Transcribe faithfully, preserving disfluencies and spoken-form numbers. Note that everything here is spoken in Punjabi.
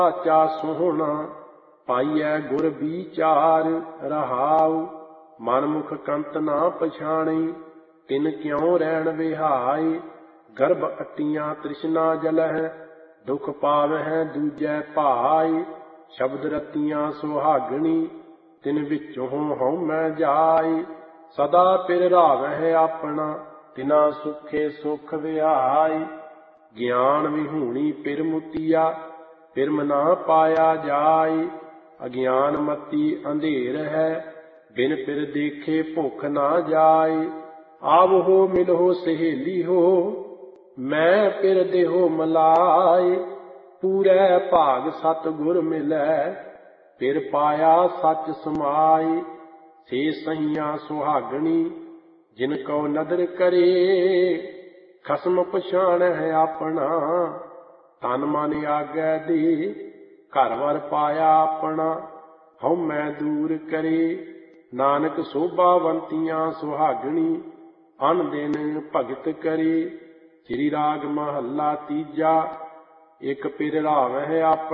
ਸਾਚਾ ਸੋਹਣਾ ਪਾਈਐ ਗੁਰ ਵਿਚਾਰ ਰਹਾਉ। ਮਨਮੁਖ ਕੰਤ ਨਾ ਪਛਾਣੀ ਤਿਨ ਕਿਉ ਰਹਿਣ ਵਿਹਾਈ। ਗਰਭ ਅਟੀਆਂ ਤ੍ਰਿਸ਼ਨਾ ਜਲਹਿ ਦੁਖ ਪਾਵਹਿ ਦੂਜੈ ਭਾਈ। ਸ਼ਬਦ ਰਤੀਆਂ ਸੁਹਾਗਣੀ ਤਿਨ ਵਿੱਚੋਂ ਹਉਮੈ ਜਾਈ। ਸਦਾ ਪਿਰ ਰਾਵਹਿ ਆਪਣਾ ਤਿਨਾ ਸੁਖੇ ਸੁਖ ਵਿਹਾਈ। ਗਿਆਨ ਵਿਹੂਣੀ ਪਿਰ ਮੁਤੀਆ ਪਿਰਮ ਨਾ ਪਾਇਆ ਜਾਈ। ਅਗਿਆਨ ਮਤੀ ਅੰਧੇਰ ਹੈ ਬਿਨ ਪਿਰ ਦੇਖੇ ਭੁਖ ਨਾ ਜਾਈ। ਆਵਹੋ ਮਿਲਹੁ ਸਹੇਲੀ ਹੋ ਮੈਂ ਪਿਰ ਦੇਹੁ ਮਲਾਈ। ਪੂਰੈ ਭਾਗ ਸਤਿ ਗੁਰ ਮਿਲੈ ਪਿਰ ਪਾਇਆ ਸੱਚ ਸਮਾਈ। ਸੇ ਸਹੀਆਂ ਸੁਹਾਗਣੀ ਜਿਨ ਕਉ ਨਦਰ ਕਰੇ। ਖਸਮ ਪਛਾਣਹਿ ਆਪਣਾ ਤਨ ਮਨ ਆਗੈ ਦੇ। ਘਰ ਵਰ ਪਾਇਆ ਆਪਣਾ ਹਉਮੈ ਦੂਰ ਕਰੇ। ਨਾਨਕ ਸੋਭਾਵੰਤੀਆਂ ਸੁਹਾਗਣੀ ਅਨ ਦਿਨ ਭਗਤ ਕਰੇ। ਸ੍ਰੀ ਰਾਗ ਮਹੱਲਾ ਤੀਜਾ। ਇਕ ਪਿਰ ਰਾਵਹਿ ਆਪਣਾ